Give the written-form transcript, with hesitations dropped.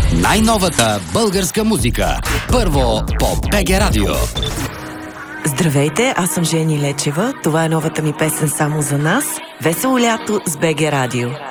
Най-новата българска музика. Първо по БГ Радио. Здравейте, аз съм Жени Лечева. Това е новата ми песен само за нас. Весело лято с БГ Радио.